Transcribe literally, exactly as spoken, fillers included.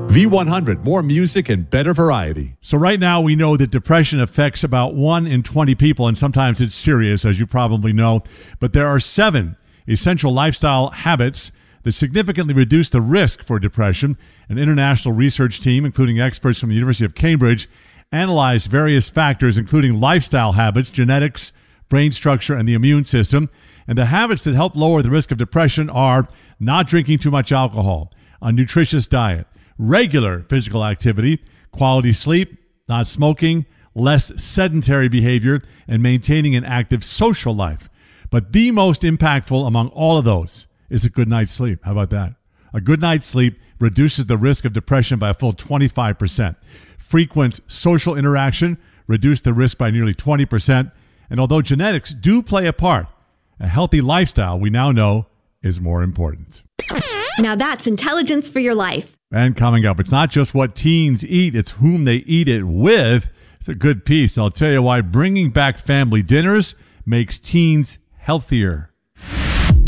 V one hundred, more music and better variety. So right now we know that depression affects about one in twenty people, and sometimes it's serious, as you probably know. But there are seven essential lifestyle habits that significantly reduce the risk for depression. An international research team, including experts from the University of Cambridge, analyzed various factors, including lifestyle habits, genetics, brain structure, and the immune system. And the habits that help lower the risk of depression are not drinking too much alcohol, a nutritious diet, regular physical activity, quality sleep, not smoking, less sedentary behavior, and maintaining an active social life. But the most impactful among all of those is a good night's sleep. How about that? A good night's sleep reduces the risk of depression by a full twenty-five percent. Frequent social interaction reduces the risk by nearly twenty percent. And although genetics do play a part, a healthy lifestyle, we now know, is more important. Now that's intelligence for your life. And coming up, it's not just what teens eat, it's whom they eat it with. It's a good piece. I'll tell you why bringing back family dinners makes teens healthier.